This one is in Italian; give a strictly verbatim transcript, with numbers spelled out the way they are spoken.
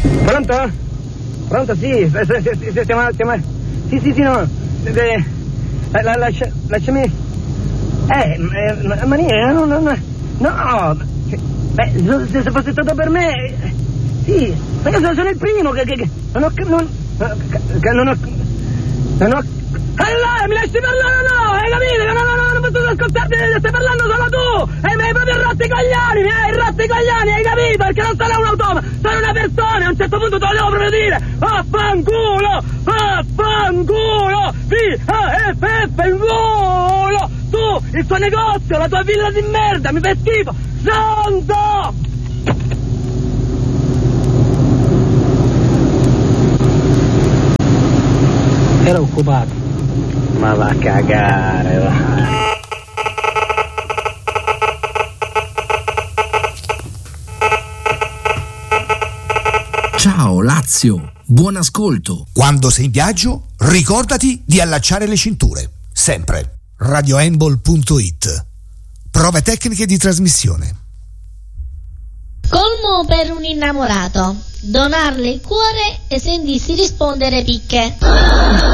Pronto? Pronto, sì, stiamo, stiamo, sì, sì, sì, no, eh, la, la, lascia, lasciami, eh, eh Maria, no, no, no, no, beh, se fosse stato per me, sì, ma io sono il primo che, che, che non ho, non, che non ho, non ho, allora mi lasci parlare o no, hai capito? No, no, no, non posso ascoltarti, stai parlando solo tu, e mi hai proprio rotto i coglioni, mi hai rotto i coglioni, hai capito? Perché non sono un automa, sono una persona, a un certo punto te lo devo proprio dire, vaffanculo, vaffanculo, V A F F in culo, tu, il tuo negozio, la tua villa di merda, mi fai schifo, pronto! Era occupato. Ma va a cagare, va. Ciao Lazio, buon ascolto. Quando sei in viaggio, ricordati di allacciare le cinture. Sempre. radioembol punto it. Prove tecniche di trasmissione. Colmo per un innamorato. Donarle il cuore e sentirsi rispondere picche.